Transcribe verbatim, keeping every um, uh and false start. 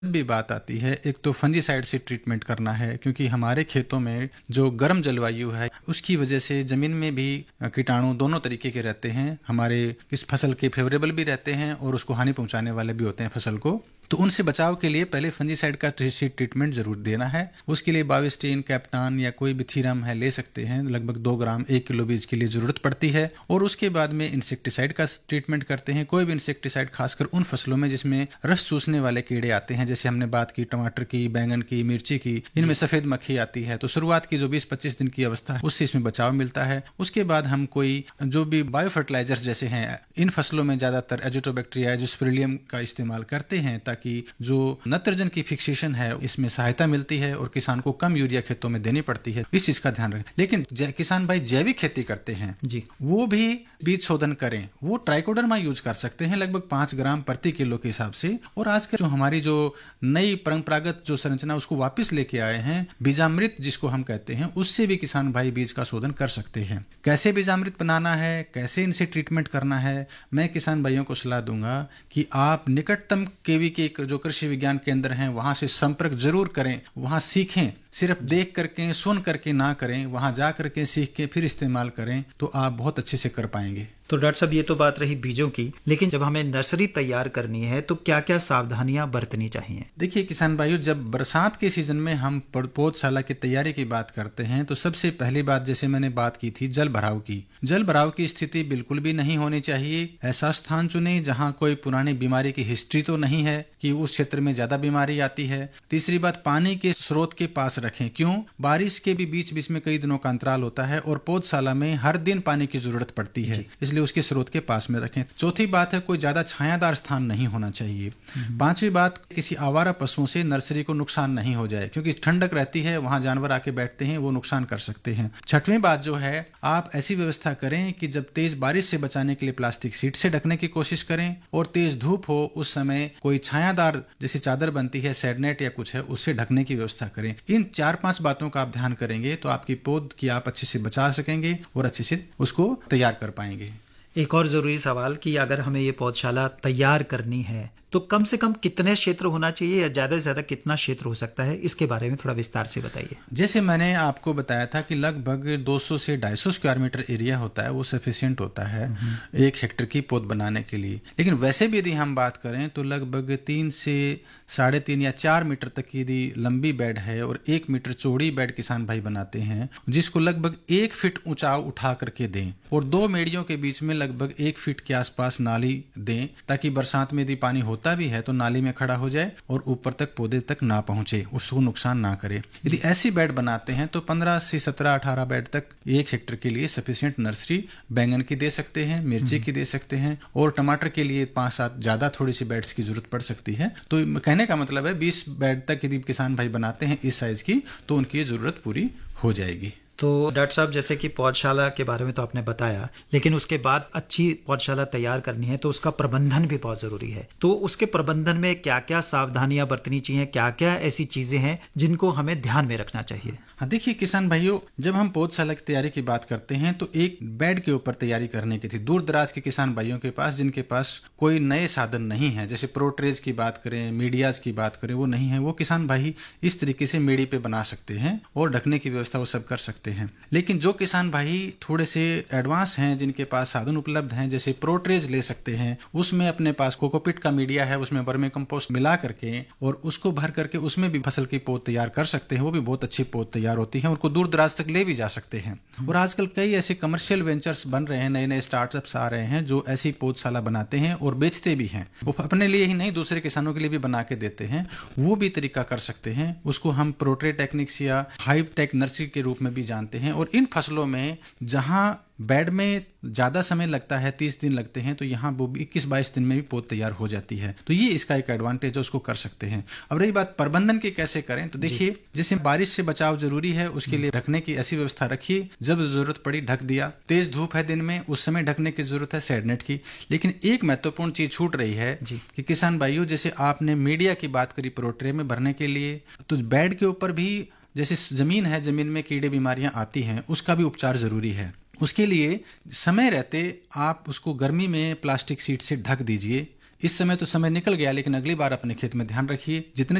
भी बात आती है, एक तो फंजीसाइड से ट्रीटमेंट करना है, क्योंकि हमारे खेतों में जो गर्म जलवायु है उसकी वजह से ज़मीन में भी कीटाणु दोनों तरीके के रहते हैं, हमारे इस फसल के फेवरेबल भी रहते हैं और उसको हानि पहुंचाने वाले भी होते हैं फसल को। तो उनसे बचाव के लिए पहले फंजीसाइड का ट्रीटमेंट जरूर देना है। उसके लिए बाविस्टीन, कैप्टान या कोई भी थीरम है ले सकते हैं, लगभग दो ग्राम एक किलो बीज के लिए जरूरत पड़ती है। और उसके बाद में इंसेक्टिसाइड का ट्रीटमेंट करते हैं। कोई भी इंसेक्टिसाइड खासकर उन फसलों में जिसमें रस चूसने वाले कीड़े आते हैं, जैसे हमने बात की टमाटर की, बैंगन की, मिर्ची की, इनमें सफेद मक्खी आती है, तो शुरुआत की जो बीस पच्चीस दिन की अवस्था है उससे इसमें बचाव मिलता है। उसके बाद हम कोई जो भी बायो फर्टिलाइजर्स जैसे हैं, इन फसलों में ज्यादातर एजिटोबैक्टीरिया, एजोस्पेरिलियम का इस्तेमाल करते हैं, ताकि जो नत्रजन की फिक्सेशन है इसमें सहायता मिलती है और किसान को कम यूरिया खेतों में देनी पड़ती है। इस चीज का ध्यान रखें। लेकिन किसान भाई जैविक खेती करते हैं जी, वो भी बीज शोधन करें। वो ट्राइकोडर्मा यूज कर सकते हैं लगभग पांच ग्राम प्रति किलो के हिसाब से। और आजकल जो हमारी जो नई परंपरागत जो संरचना उसको वापस लेके आए हैं, बीजामृत जिसको हम कहते हैं, उससे भी किसान भाई बीज का शोधन कर सकते हैं। कैसे बीजामृत बनाना है, कैसे इनसे ट्रीटमेंट करना है, मैं किसान भाइयों को सलाह दूंगा कि आप निकटतम केवी के जो कृषि विज्ञान केंद्र हैं वहां से संपर्क जरूर करें, वहां सीखें। सिर्फ देख करके सुन करके ना करें, वहां जा करके सीख के फिर इस्तेमाल करें, तो आप बहुत अच्छे से कर पाएंगे। तो डॉक्टर साहब, ये तो बात रही बीजों की, लेकिन जब हमें नर्सरी तैयार करनी है तो क्या क्या सावधानियां बरतनी चाहिए? देखिए किसान भाइयों, जब बरसात के सीजन में हम पौधशाला की तैयारी की बात करते हैं तो सबसे पहली बात, जैसे मैंने बात की थी, जल भराव की। जल भराव की स्थिति बिल्कुल भी नहीं होनी चाहिए। ऐसा स्थान चुने जहां कोई पुरानी बीमारी की हिस्ट्री तो नहीं है कि उस क्षेत्र में ज्यादा बीमारी आती है। तीसरी बात, पानी के स्रोत के पास रखें। क्यों? बारिश के भी बीच बीच में कई दिनों का अंतराल होता है और पौधशाला में हर दिन पानी की जरूरत पड़ती है, इसलिए उसके स्रोत के पास में रखें। चौथी बात है, कोई ज्यादा छायादार स्थान नहीं होना चाहिए। पांचवी बात, किसी आवारा पशुओं से नर्सरी को नुकसान नहीं हो जाए, क्योंकि ठंडक रहती है, वहां जानवर आके बैठते हैं, वो नुकसान कर सकते हैं। छठवीं बात जो है, आप ऐसी व्यवस्था करें कि जब तेज बारिश से बचाने के लिए प्लास्टिक शीट से ढकने की कोशिश करें, और तेज धूप हो उस समय कोई छायादार जैसे चादर बनती है, सेडनेट या कुछ है, उससे ढकने की व्यवस्था करें। इन चार पांच बातों का आप ध्यान करेंगे तो आपकी पौध की आप अच्छे से बचा सकेंगे और अच्छे से उसको तैयार कर पाएंगे। एक और जरूरी सवाल कि अगर हमें ये पौधशाला तैयार करनी है तो कम से कम कितने क्षेत्र होना चाहिए या ज्यादा से ज्यादा कितना क्षेत्र हो सकता है, इसके बारे में थोड़ा विस्तार से बताइए। जैसे मैंने आपको बताया था कि लगभग दो सौ से ढाई सौ स्क्वायर मीटर एरिया होता है, वो सफिशिएंट होता है एक हेक्टर की पौध बनाने के लिए। लेकिन वैसे भी यदि हम बात करें तो लगभग तीन से साढ़े तीन या चार मीटर तक की यदि लंबी बेड है और एक मीटर चौड़ी बेड किसान भाई बनाते हैं, जिसको लगभग एक फीट ऊंचाई उठा करके दें और दो मेड़ियों के बीच में लगभग एक फीट के आसपास नाली दें, ताकि बरसात में यदि पानी होता भी है तो नाली में खड़ा हो जाए और ऊपर तक पौधे तक ना पहुंचे, उसको नुकसान ना करे। यदि ऐसी बेड बनाते हैं तो पंद्रह से सत्रह अठारह बेड तक एक हेक्टर के लिए सफिशिएंट नर्सरी बैंगन की दे सकते हैं, मिर्ची की दे सकते हैं, और टमाटर के लिए पांच सात ज्यादा थोड़ी सी बेड्स की जरूरत पड़ सकती है। तो कहने का मतलब है बीस बेड तक यदि किसान भाई बनाते हैं इस साइज की तो उनकी जरूरत पूरी हो जाएगी। तो डॉक्टर साहब, जैसे कि पौधशाला के बारे में तो आपने बताया, लेकिन उसके बाद अच्छी पौधशाला तैयार करनी है तो उसका प्रबंधन भी बहुत जरूरी है। तो उसके प्रबंधन में क्या क्या सावधानियां बरतनी चाहिए, क्या क्या ऐसी चीजें हैं जिनको हमें ध्यान में रखना चाहिए? हाँ, देखिए किसान भाइयों, जब हम पौधशाला की तैयारी की बात करते हैं तो एक बेड के ऊपर तैयारी करने की थी। दूर दराज के किसान भाइयों के पास जिनके पास कोई नए साधन नहीं है, जैसे प्रोट्रेज की बात करें, मीडियाज की बात करें, वो नहीं है, वो किसान भाई इस तरीके से मेड़ी पे बना सकते हैं और ढकने की व्यवस्था वो सब कर सकते हैं। लेकिन जो किसान भाई थोड़े से एडवांस हैं, जिनके पास साधन उपलब्ध हैं, जैसे प्रोट्रेज ले सकते हैं, उसमें अपने पास कोकोपीट का मीडिया है, उसमें वर्मी कंपोस्ट मिला करके और उसको भर करके उसमें भी फसल की पौध तैयार कर सकते हैं। वो भी बहुत अच्छी पौध तैयार होती है, उनको दूर दराज तक ले भी जा सकते हैं। और आजकल कई ऐसे कमर्शियल वेंचर्स बन रहे हैं, नए नए स्टार्टअप्स आ रहे हैं जो ऐसी पौधशाला बनाते हैं और बेचते भी हैं। वो अपने लिए ही नहीं, दूसरे किसानों के लिए भी बना के देते हैं। वो भी तरीका कर सकते हैं, उसको हम प्रोट्रे टेक्निक्स या हाई टेक नर्सरी के रूप में भी जानते हैं। और इन फसलों में जहां बेड में ज्यादा समय लगता है, तीस दिन लगते हैं, तो यहाँ वो इक्कीस बाईस दिन में भी पौध तैयार हो जाती है। तो ये इसका एक एडवांटेज है, उसको कर सकते हैं। अब रही बात प्रबंधन की कैसे करें, तो देखिए जैसे बारिश से बचाव जरूरी है, उसके लिए ढकने की ऐसी व्यवस्था रखिए, जब जरूरत पड़ी ढक दिया। तेज धूप है दिन में, उस समय ढकने की जरूरत है सेडनेट की। लेकिन एक महत्वपूर्ण चीज छूट रही है कि किसान भाइयों, जैसे आपने मीडिया की बात करी प्रोट्रे में भरने के लिए, तो बेड के ऊपर भी जैसे जमीन है, जमीन में कीड़े बीमारियां आती हैं, उसका भी उपचार जरूरी है। उसके लिए समय रहते आप उसको गर्मी में प्लास्टिक शीट से ढक दीजिए इस समय तो समय निकल गया, लेकिन अगली बार अपने खेत में ध्यान रखिए, जितने